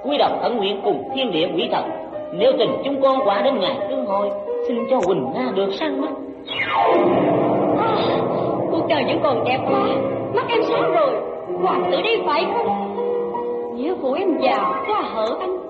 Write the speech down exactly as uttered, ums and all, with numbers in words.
cúi đầu ẩn nguyện cùng thiên địa quỷ thần, nếu tình chúng con quả đến ngày tương hội, xin cho Quỳnh Nga được sang mắt. À, cuộc đời vẫn còn đẹp quá, mắt em sáng rồi, hoàng tử đi phải không? Nghĩa phụ em già qua hở anh,